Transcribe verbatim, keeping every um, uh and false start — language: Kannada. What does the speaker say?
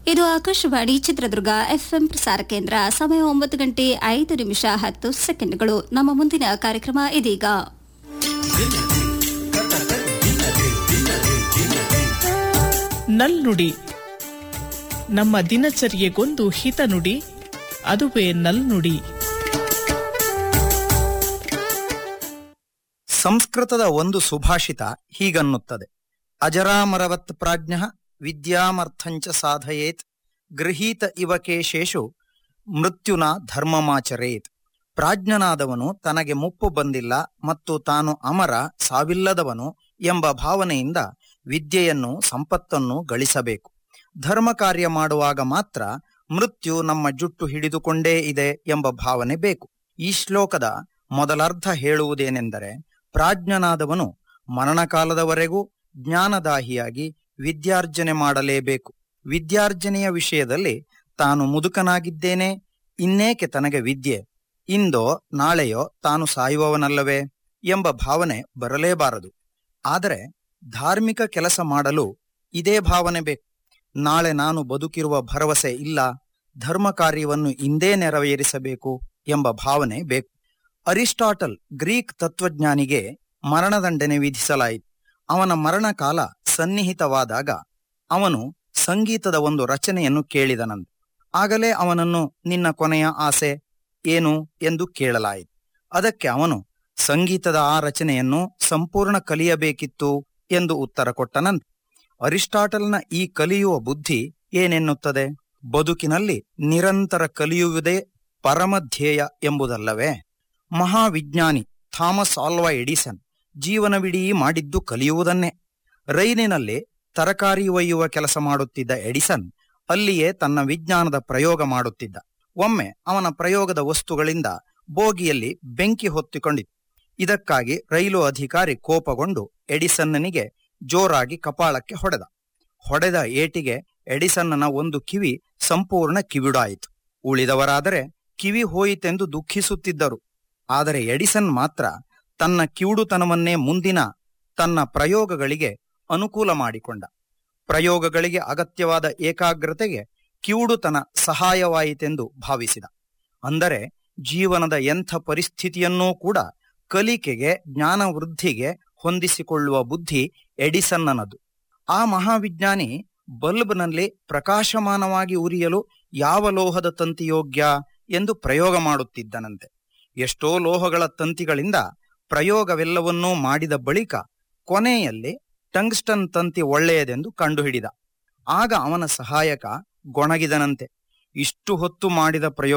ಇದು ಆಕಾಶವಾಣಿ ಚಿತ್ರದುರ್ಗ ಎಫ್ಎಂ ಪ್ರಸಾರ ಕೇಂದ್ರ. ಸಮಯ ಒಂಬತ್ತು ಗಂಟೆ ಐದು ನಿಮಿಷ ಹತ್ತು ಸೆಕೆಂಡ್ಗಳು. ನಮ್ಮ ಮುಂದಿನ ಕಾರ್ಯಕ್ರಮ ಇದೀಗ. ನಲ್ನುಡಿ, ನಮ್ಮ ದಿನಚರ್ಯೆಗೊಂದು ಹಿತನುಡಿ, ಅದುವೇ ನಲ್ನುಡಿ. ಸಂಸ್ಕೃತದ ಒಂದು ಸುಭಾಷಿತ ಹೀಗನ್ನುತ್ತದೆ: ಅಜರಾಮರವತ್ ಪ್ರಾಜ್ಞಃ ವಿದ್ಯಾಮರ್ಥಂಚ ಸಾಧಯೇತ್, ಗೃಹೀತ ಇವ ಕೇಶೇಷು ಮೃತ್ಯುನ ಧರ್ಮಮಾಚರೇತ್. ಪ್ರಾಜ್ಞನಾದವನು ತನಗೆ ಮುಪ್ಪು ಬಂದಿಲ್ಲ ಮತ್ತು ತಾನು ಅಮರ, ಸಾವಿಲ್ಲದವನು ಎಂಬ ಭಾವನೆಯಿಂದ ವಿದ್ಯೆಯನ್ನು, ಸಂಪತ್ತನ್ನು ಗಳಿಸಬೇಕು. ಧರ್ಮ ಕಾರ್ಯ ಮಾಡುವಾಗ ಮಾತ್ರ ಮೃತ್ಯು ನಮ್ಮ ಜುಟ್ಟು ಹಿಡಿದುಕೊಂಡೇ ಇದೆ ಎಂಬ ಭಾವನೆ ಬೇಕು. ಈ ಶ್ಲೋಕದ ಮೊದಲರ್ಥ ಹೇಳುವುದೇನೆಂದರೆ, ಪ್ರಾಜ್ಞನಾದವನು ಮರಣಕಾಲದವರೆಗೂ ಜ್ಞಾನದಾಹಿಯಾಗಿ ವಿದ್ಯಾರ್ಜನೆ ಮಾಡಲೇಬೇಕು. ವಿದ್ಯಾರ್ಜನೆಯ ವಿಷಯದಲ್ಲಿ ತಾನು ಮುದುಕನಾಗಿದ್ದೇನೆ, ಇನ್ನೇಕೆ ತನಗೆ ವಿದ್ಯೆ, ಇಂದೋ ನಾಳೆಯೋ ತಾನು ಸಾಯುವವನಲ್ಲವೇ ಎಂಬ ಭಾವನೆ ಬರಲೇಬಾರದು. ಆದರೆ ಧಾರ್ಮಿಕ ಕೆಲಸ ಮಾಡಲು ಇದೇ ಭಾವನೆ ಬೇಕು. ನಾಳೆ ನಾನು ಬದುಕಿರುವ ಭರವಸೆ ಇಲ್ಲ, ಧರ್ಮ ಕಾರ್ಯವನ್ನು ಇಂದೇ ನೆರವೇರಿಸಬೇಕು ಎಂಬ ಭಾವನೆ ಬೇಕು. ಅರಿಸ್ಟಾಟಲ್ ಗ್ರೀಕ್ ತತ್ವಜ್ಞಾನಿಗೆ ಮರಣದಂಡನೆ ವಿಧಿಸಲಾಯಿತು. ಅವನ ಮರಣಕಾಲ ಸನ್ನಿಹಿತವಾದಾಗ ಅವನು ಸಂಗೀತದ ಒಂದು ರಚನೆಯನ್ನು ಕೇಳಿದನಂತೆ. ಆಗಲೇ ಅವನನ್ನು ನಿನ್ನ ಕೊನೆಯ ಆಸೆ ಏನು ಎಂದು ಕೇಳಲಾಯಿತು. ಅದಕ್ಕೆ ಅವನು ಸಂಗೀತದ ಆ ರಚನೆಯನ್ನು ಸಂಪೂರ್ಣ ಕಲಿಯಬೇಕಿತ್ತು ಎಂದು ಉತ್ತರ ಕೊಟ್ಟನಂತೆ. ಅರಿಸ್ಟಾಟಲ್ನ ಈ ಕಲಿಯುವ ಬುದ್ಧಿ ಏನೆನ್ನುತ್ತದೆ? ಬದುಕಿನಲ್ಲಿ ನಿರಂತರ ಕಲಿಯುವುದೇ ಪರಮಧ್ಯೇಯ ಎಂಬುದಲ್ಲವೇ? ಮಹಾವಿಜ್ಞಾನಿ ಥಾಮಸ್ ಆಲ್ವಾ ಎಡಿಸನ್ ಜೀವನವಿಡೀ ಮಾಡಿದ್ದು ಕಲಿಯುವುದನ್ನೇ. ರೈಲಿನಲ್ಲಿ ತರಕಾರಿ ಒಯ್ಯುವ ಕೆಲಸ ಮಾಡುತ್ತಿದ್ದ ಎಡಿಸನ್ ಅಲ್ಲಿಯೇ ತನ್ನ ವಿಜ್ಞಾನದ ಪ್ರಯೋಗ ಮಾಡುತ್ತಿದ್ದ. ಒಮ್ಮೆ ಅವನ ಪ್ರಯೋಗದ ವಸ್ತುಗಳಿಂದ ಬೋಗಿಯಲ್ಲಿ ಬೆಂಕಿ ಹೊತ್ತಿಕೊಂಡಿತು. ಇದಕ್ಕಾಗಿ ರೈಲು ಅಧಿಕಾರಿ ಕೋಪಗೊಂಡು ಎಡಿಸನ್ನನಿಗೆ ಜೋರಾಗಿ ಕಪಾಳಕ್ಕೆ ಹೊಡೆದ. ಹೊಡೆದ ಏಟಿಗೆ ಎಡಿಸನ್ನನ ಒಂದು ಕಿವಿ ಸಂಪೂರ್ಣ ಕಿವಿಡಾಯಿತು. ಉಳಿದವರಾದರೆ ಕಿವಿ ಹೋಯಿತೆಂದು ದುಃಖಿಸುತ್ತಿದ್ದರು. ಆದರೆ ಎಡಿಸನ್ ಮಾತ್ರ ತನ್ನ ಕಿವುಡುತನವನ್ನೇ ಮುಂದಿನ ತನ್ನ ಪ್ರಯೋಗಗಳಿಗೆ ಅನುಕೂಲ ಮಾಡಿಕೊಂಡ. ಪ್ರಯೋಗಗಳಿಗೆ ಅಗತ್ಯವಾದ ಏಕಾಗ್ರತೆಗೆ ಕಿವುಡುತನ ಸಹಾಯವಾಯಿತೆಂದು ಭಾವಿಸಿದ. ಅಂದರೆ ಜೀವನದ ಎಂಥ ಪರಿಸ್ಥಿತಿಯನ್ನೂ ಕೂಡ ಕಲಿಕೆಗೆ, ಜ್ಞಾನವೃದ್ಧಿಗೆ ಹೊಂದಿಸಿಕೊಳ್ಳುವ ಬುದ್ಧಿ ಎಡಿಸನ್ನನದು. ಆ ಮಹಾವಿಜ್ಞಾನಿ ಬಲ್ಬ್ನಲ್ಲಿ ಪ್ರಕಾಶಮಾನವಾಗಿ ಉರಿಯಲು ಯಾವ ಲೋಹದ ತಂತಿ ಯೋಗ್ಯ ಎಂದು ಪ್ರಯೋಗ ಮಾಡುತ್ತಿದ್ದನಂತೆ. ಎಷ್ಟೋ ಲೋಹಗಳ ತಂತಿಗಳಿಂದ ಪ್ರಯೋಗವೆಲ್ಲವನ್ನೂ ಮಾಡಿದ ಬಳಿಕ ಕೊನೆಯಲ್ಲಿ ಟಂಗ್ಸ್ಟನ್ ತಂತಿ ಒಳ್ಳೆಯದೆಂದು ಕಂಡುಹಿಡಿದ. ಆಗ ಅವನ ಸಹಾಯಕ ಗೊಣಗಿದನಂತೆ. ಇಷ್ಟು ಹೊತ್ತು ಮಾಡಿದ ಪ್ರಯೋಗ